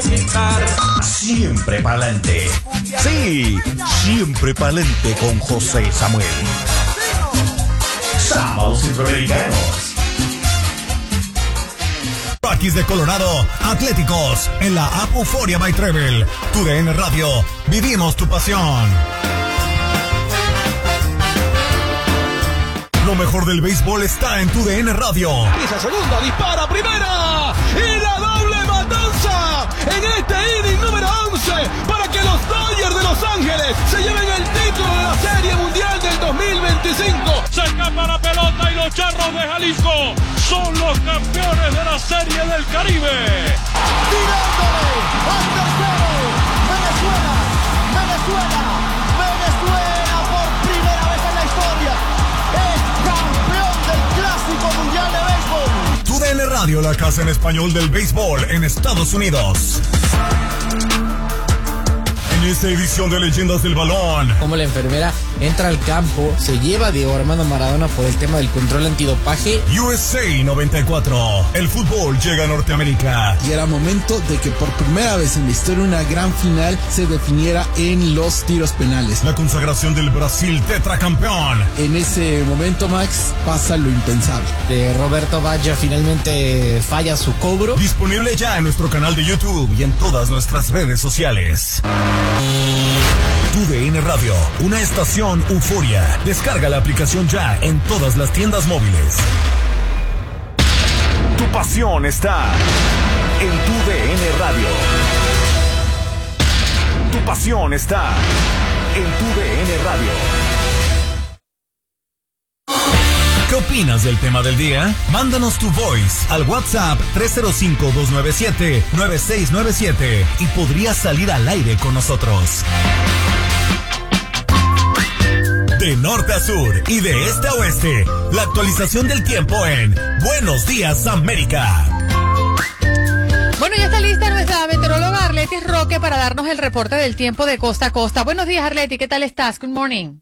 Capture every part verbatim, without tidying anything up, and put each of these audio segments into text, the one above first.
conquistar. Siempre pa'lante. Sí, siempre pa'lante con José Samuel. Sábados Centroamericanos. Rockies de Colorado, Atléticos, en la app Euforia by Travel. Tu D N Radio, vivimos tu pasión. Lo mejor del béisbol está en tu D N Radio. Esa segunda, dispara, primera, y la doble matanza en este inning número once para que los Dodgers de Los Ángeles se lleven el título de la Serie Mundial del dos mil veinticinco. Se escapa la pelota y los Charros de Jalisco son los campeones de la Serie del Caribe. Tirándole al tercero, Venezuela, Venezuela, Venezuela por primera vez en la historia es campeón del Clásico Mundial de Béisbol. Tu D N Radio, la casa en español del béisbol en Estados Unidos. En esta edición de Leyendas del Balón, como la enfermera entra al campo, se lleva a Diego Armando Maradona por el tema del control antidopaje. U S A noventa y cuatro, el fútbol llega a Norteamérica. Y era momento de que por primera vez en la historia una gran final se definiera en los tiros penales. La consagración del Brasil tetracampeón. En ese momento, Max, pasa lo impensable. De Roberto Baggio finalmente falla su cobro. Disponible ya en nuestro canal de YouTube y en todas nuestras redes sociales. Tu D N Radio, una estación Euforia. Descarga la aplicación ya en todas las tiendas móviles. Tu pasión está en Tu D N Radio. Tu pasión está en Tu D N Radio. ¿Qué opinas del tema del día? Mándanos tu voice al WhatsApp tres cero cinco, dos nueve siete, nueve seis nueve siete y podrías salir al aire con nosotros. De norte a sur y de este a oeste, la actualización del tiempo en Buenos Días América. Bueno, ya está lista nuestra meteoróloga Arleti Roque para darnos el reporte del tiempo de costa a costa. Buenos días, Arleti, ¿qué tal estás? Good morning.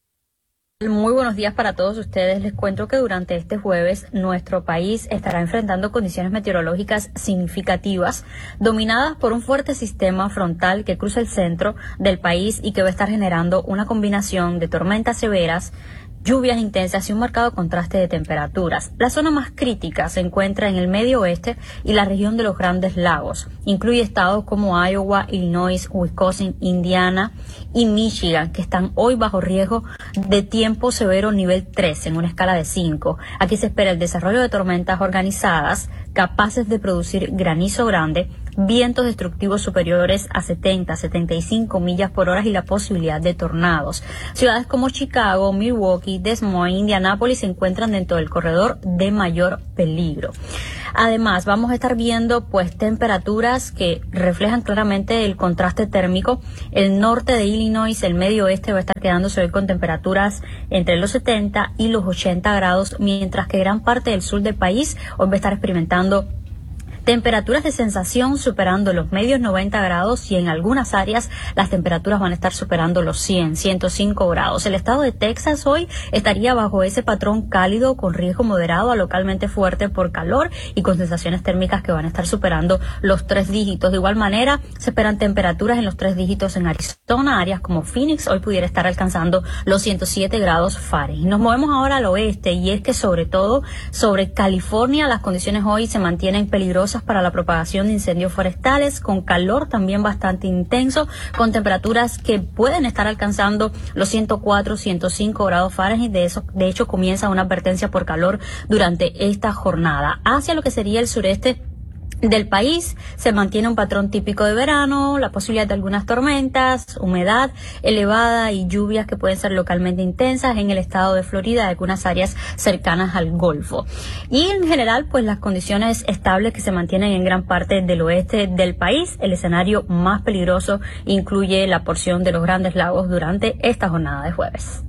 Muy buenos días para todos ustedes. Les cuento que durante este jueves nuestro país estará enfrentando condiciones meteorológicas significativas, dominadas por un fuerte sistema frontal que cruza el centro del país y que va a estar generando una combinación de tormentas severas, lluvias intensas y un marcado contraste de temperaturas. La zona más crítica se encuentra en el medio oeste y la región de los Grandes Lagos. Incluye estados como Iowa, Illinois, Wisconsin, Indiana y Michigan, que están hoy bajo riesgo de tiempo severo nivel tres en una escala de cinco. Aquí se espera el desarrollo de tormentas organizadas capaces de producir granizo grande, vientos destructivos superiores a setenta, setenta y cinco millas por hora y la posibilidad de tornados. Ciudades como Chicago, Milwaukee, Des Moines, Indianápolis se encuentran dentro del corredor de mayor peligro. Además, vamos a estar viendo pues temperaturas que reflejan claramente el contraste térmico. El norte de Illinois, el medio oeste va a estar quedándose hoy con temperaturas entre los setenta y los ochenta grados, mientras que gran parte del sur del país hoy va a estar experimentando temperaturas de sensación superando los medios noventa grados y en algunas áreas las temperaturas van a estar superando los cien, ciento cinco grados. El estado de Texas hoy estaría bajo ese patrón cálido con riesgo moderado a localmente fuerte por calor y con sensaciones térmicas que van a estar superando los tres dígitos. De igual manera, se esperan temperaturas en los tres dígitos en Arizona, áreas como Phoenix hoy pudiera estar alcanzando los ciento siete grados Fahrenheit. Nos movemos ahora al oeste y es que sobre todo sobre California las condiciones hoy se mantienen peligrosas para la propagación de incendios forestales, con calor también bastante intenso, con temperaturas que pueden estar alcanzando los ciento cuatro, ciento cinco grados Fahrenheit. De eso, de hecho, comienza una advertencia por calor durante esta jornada. Hacia lo que sería el sureste del país se mantiene un patrón típico de verano, la posibilidad de algunas tormentas, humedad elevada y lluvias que pueden ser localmente intensas en el estado de Florida, algunas áreas cercanas al Golfo. Y en general, pues las condiciones estables que se mantienen en gran parte del oeste del país. El escenario más peligroso incluye la porción de los Grandes Lagos durante esta jornada de jueves.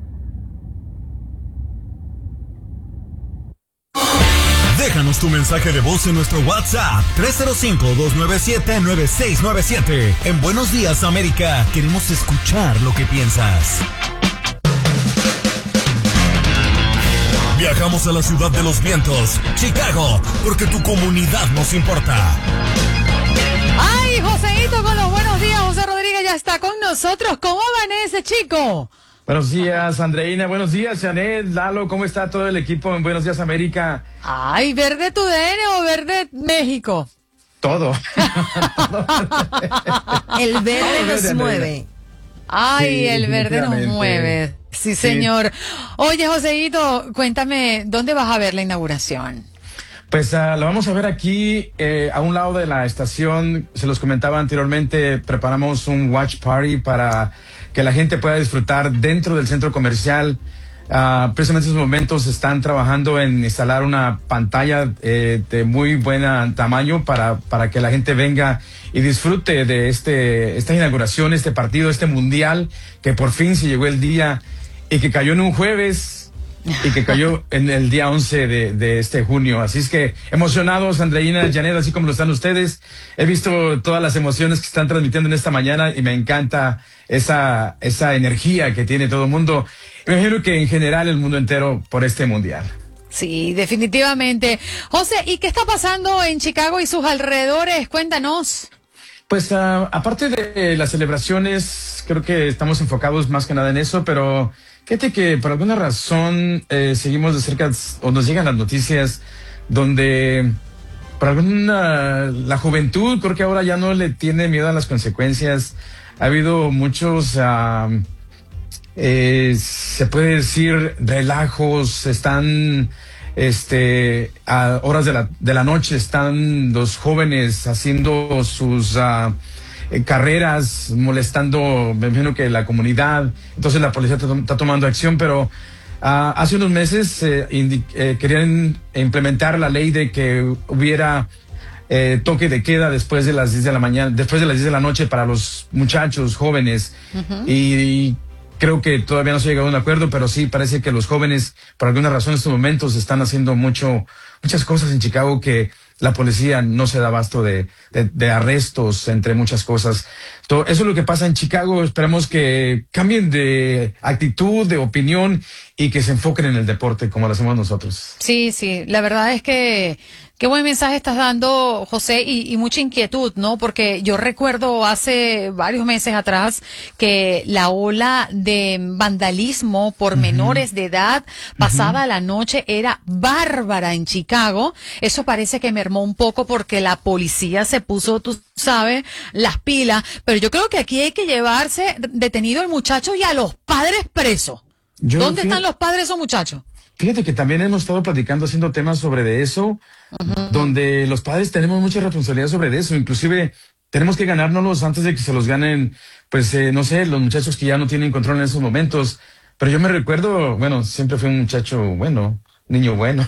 Déjanos tu mensaje de voz en nuestro WhatsApp tres cero cinco, dos nueve siete, nueve seis nueve siete. En Buenos Días América queremos escuchar lo que piensas. Viajamos a la ciudad de los vientos, Chicago, porque tu comunidad nos importa. ¡Ay! nosotros. ¿Cómo amanece, chico? Buenos días, Andreina. Buenos días, Janet, Lalo. ¿Cómo está todo el equipo en Buenos Días, América? Ay, ¿verde tu D N o verde México? Todo. El verde nos mueve. Ay, Sí, el verde nos definitivamente. mueve. Sí, señor. Oye, Joseito, cuéntame, ¿dónde vas a ver la inauguración? Pues uh, lo vamos a ver aquí, eh, a un lado de la estación. Se los comentaba anteriormente, preparamos un watch party para que la gente pueda disfrutar dentro del centro comercial. Uh, precisamente en estos momentos están trabajando en instalar una pantalla eh, de muy buen tamaño para, para que la gente venga y disfrute de este, esta inauguración, este partido, este mundial, que por fin se llegó el día y que cayó en un jueves. Y que cayó en el día once de, de este junio. Así es que emocionados, Andreina, Janet, así como lo están ustedes. He visto todas las emociones que están transmitiendo en esta mañana y me encanta esa, esa energía que tiene todo el mundo. Me imagino que en general el mundo entero por este mundial. Sí, definitivamente. José, ¿y qué está pasando en Chicago y sus alrededores? Cuéntanos. Pues uh, aparte de las celebraciones, creo que estamos enfocados más que nada en eso, pero fíjate que por alguna razón eh, seguimos de cerca o nos llegan las noticias donde por alguna la juventud creo que ahora ya no le tiene miedo a las consecuencias. Ha habido muchos, uh, eh, se puede decir, relajos, están este a horas de la, de la noche, están los jóvenes haciendo sus uh, eh, carreras, molestando, me imagino que la comunidad. Entonces la policía está, está tomando acción, pero uh, hace unos meses eh, indi- eh, querían implementar la ley de que hubiera eh, toque de queda después de las diez de la mañana, después de las diez de la noche para los muchachos jóvenes. Uh-huh. y, y creo que todavía no se ha llegado a un acuerdo, pero sí parece que los jóvenes, por alguna razón en estos momentos, están haciendo mucho, muchas cosas en Chicago que la policía no se da abasto de, de, de arrestos, entre muchas cosas. Todo, eso es lo que pasa en Chicago. Esperemos que cambien de actitud, de opinión y que se enfoquen en el deporte como lo hacemos nosotros. Sí, sí, la verdad es que qué buen mensaje estás dando, José, y, y mucha inquietud, ¿no? Porque yo recuerdo hace varios meses atrás que la ola de vandalismo por uh-huh. menores de edad pasada uh-huh. la noche era bárbara en Chicago. Eso parece que mermó un poco porque la policía se puso, tú sabes, las pilas. Pero yo creo que aquí hay que llevarse detenido al muchacho y a los padres presos. Yo, ¿Dónde fíjate, están los padres de esos muchachos? Fíjate que también hemos estado platicando, haciendo temas sobre de eso, uh-huh. donde los padres tenemos mucha responsabilidad sobre eso. Inclusive tenemos que ganárnoslos antes de que se los ganen, pues, eh, no sé, los muchachos que ya no tienen control en esos momentos. Pero yo me recuerdo, bueno, siempre fui un muchacho bueno, niño bueno,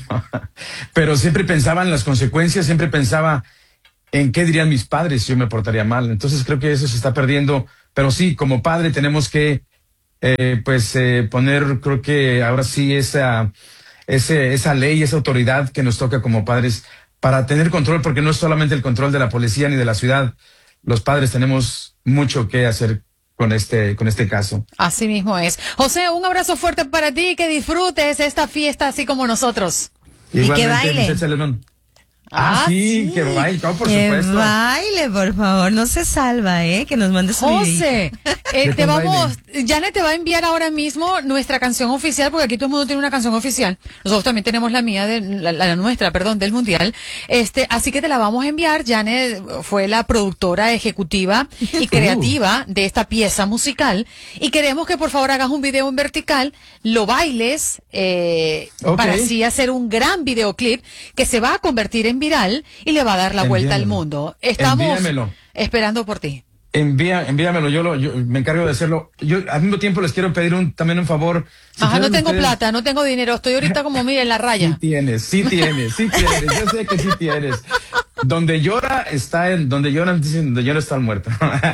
pero siempre pensaba en las consecuencias, siempre pensaba en qué dirían mis padres si yo me portaría mal. Entonces creo que eso se está perdiendo. Pero sí, como padre tenemos que Eh, pues eh, poner, creo que ahora sí esa, ese, esa ley, esa autoridad que nos toca como padres para tener control, porque no es solamente el control de la policía ni de la ciudad. Los padres tenemos mucho que hacer con este, con este caso. Así mismo es. José, un abrazo fuerte para ti y que disfrutes esta fiesta así como nosotros. Igualmente, y que baile. Ah, ah, sí, sí, que baile, no, por que supuesto. Que baile, por favor, no se salva, ¿eh? Que nos mandes un José, eh, te vamos, Janet te va a enviar ahora mismo nuestra canción oficial, porque aquí todo el mundo tiene una canción oficial. Nosotros también tenemos la mía, de, la, la nuestra, perdón, del Mundial. Este, así que te la vamos a enviar. Janet fue la productora ejecutiva y creativa de esta pieza musical. Y queremos que por favor hagas un video en vertical, lo bailes, eh, okay. para así hacer un gran videoclip que se va a convertir en viral y le va a dar la vuelta al mundo. Estamos Envíamelo. esperando por ti. Envía, envíamelo, yo, lo, yo me encargo de hacerlo. Yo al mismo tiempo les quiero pedir un también un favor. Si Ajá, no tengo ustedes... plata, no tengo dinero, estoy ahorita como mira en la raya. Sí tienes, sí tienes, sí tienes, yo sé que sí tienes. Donde llora está en, donde lloran dicen, donde llora está el muerto.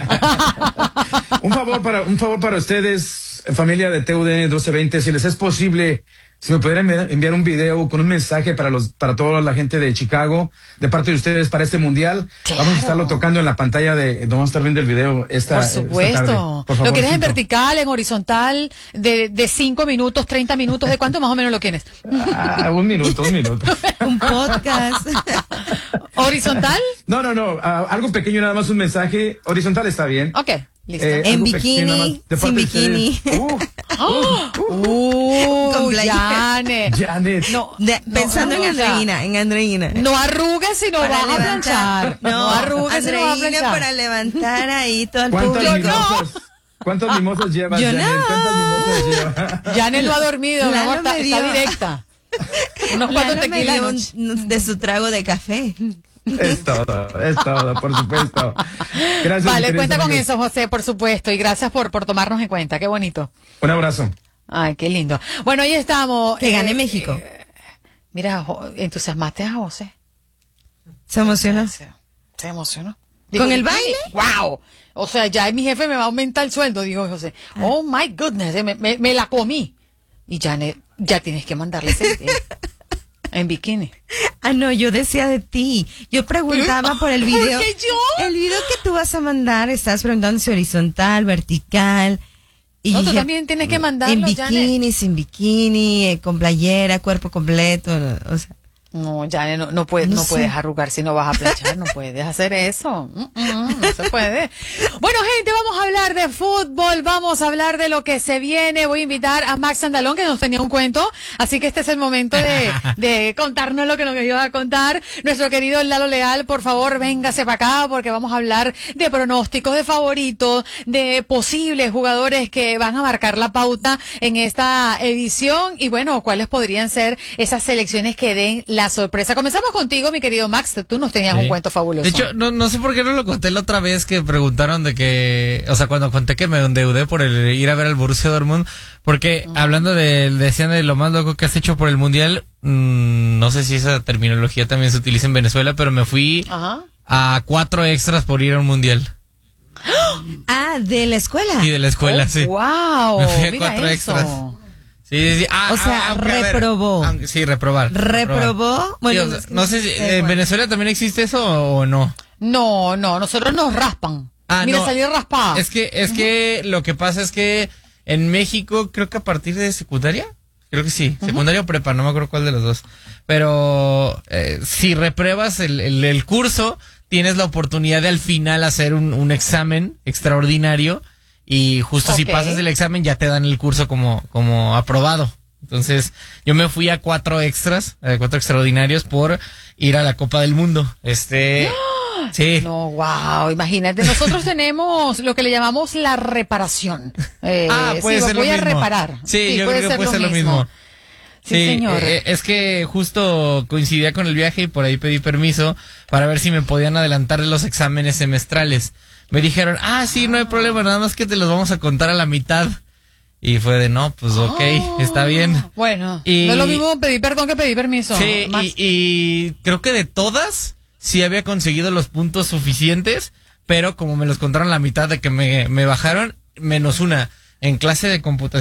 un favor para, un favor para ustedes, familia de T U D N doce veinte, si les es posible, si me pudieran enviar un video con un mensaje para los, para toda la gente de Chicago, de parte de ustedes para este mundial. Claro. Vamos a estarlo tocando en la pantalla de, vamos a estar viendo el video esta, Por supuesto. Esta tarde. Por favor, ¿lo quieres en vertical, en horizontal, de, de cinco minutos, treinta minutos? ¿De cuánto más o menos lo quieres? Ah, un minuto, un minuto. Un podcast. ¿Horizontal? No, no, no, uh, algo pequeño, nada más un mensaje. Horizontal está bien. Ok. Eh, en algo bikini, pequeño, sin bikini. Uh, ¡Oh! ¡Uh! Con playera. Janet. Janet. No, De- no, pensando en arruga. Andreina, en Andreina. No arrugues si no Para vas a levantar. planchar. No, arrugues si no vas a Andreina planchar. para levantar ahí todo el ¿Cuántas público. mimosas? ¿Cuántas mimosas llevas, Yo Janet? no. ¿Cuántas mimosas llevas? Janet no ha dormido, mi Lalo amor, está, me está dio- directa. Unos cuantos Lalo me tequilas. dio anoche. un- de su trago de café. Es todo, es todo, por supuesto. Gracias. Vale, queridos cuenta con amigos. eso, José, por supuesto. Y gracias por, por tomarnos en cuenta. Qué bonito. Un abrazo. Ay, qué lindo. Bueno, ahí estamos. Que Eh, gane México. eh, mira, Jo- entusiasmaste a José. ¿Se emocionó? Se, se emocionó. ¿Con el baile? ¡Wow! O sea, ya mi jefe me va a aumentar el sueldo, digo José. Oh my goodness, me, me, me la comí. Y ya, ne- ya tienes que mandarle ese video. En bikini. Ah, no, yo decía de ti. Yo preguntaba por el video. ¿Por qué yo? El video que tú vas a mandar, estás preguntando si horizontal, vertical. Y No, tú dije, también tienes que mandarlo, en bikini, sin bikini, eh, con playera, cuerpo completo. O sea, No, ya no, no puedes, No no sé. puedes arrugar si no vas a planchar, no puedes hacer eso. Mm, mm, no se puede. Bueno, gente, vamos a hablar de fútbol, vamos a hablar de lo que se viene. Voy a invitar a Max Andalón, que nos tenía un cuento, así que este es el momento de, de contarnos lo que nos iba a contar. Nuestro querido Lalo Leal, por favor, véngase para acá, porque vamos a hablar de pronósticos, de favoritos, de posibles jugadores que van a marcar la pauta en esta edición y bueno, cuáles podrían ser esas selecciones que den la sorpresa. Comenzamos contigo, mi querido Max. Tú nos tenías Sí. un cuento fabuloso. De hecho, no, no sé por qué no lo conté la otra vez que preguntaron de que, o sea, cuando conté que me endeudé por el ir a ver al Borussia Dortmund, porque hablando de, decían de lo más loco que has hecho por el Mundial, mmm, no sé si esa terminología también se utiliza en Venezuela, pero me fui Ajá. a cuatro extras por ir a un Mundial. ah, de la escuela. Y de la escuela, Oh, sí. Wow, Me fui a mira cuatro eso. extras. Sí, sí, sí. Ah, O sea, ah, aunque, a ver, reprobó. aunque- sí, reprobar. ¿Reprobó? Bueno, Sí, o sea, es que no sé si sé, en bueno. Venezuela también existe eso o no. No, no, nosotros nos raspan. Ah, Mira, no. salir raspada. Es que, es que lo que pasa es que en México, creo que a partir de secundaria, creo que sí, secundaria o prepa, no me acuerdo cuál de los dos. Pero eh, si repruebas el, el, el curso, tienes la oportunidad de al final hacer un, un examen extraordinario y justo si Ok. pasas el examen ya te dan el curso como, como aprobado. Entonces, yo me fui a cuatro extras, eh, cuatro extraordinarios por ir a la Copa del Mundo. Este, sí. No, wow, imagínate, nosotros tenemos lo que le llamamos la reparación. Eh, Ah, puede sí, ser voy lo a mismo. reparar. Sí, yo creo que puede ser lo mismo. Sí, señor. eh, es que justo coincidía con el viaje y por ahí pedí permiso para ver si me podían adelantar los exámenes semestrales. Me dijeron, ah, sí, no hay problema, nada más que te los vamos a contar a la mitad. Y fue de, no, pues ok, Oh, está bien. Bueno, Y- no es lo mismo pedir perdón que pedir permiso. Sí, Max. y, y creo que de todas sí había conseguido los puntos suficientes, pero como me los contaron la mitad de que me, me bajaron, menos una, en clase de computación.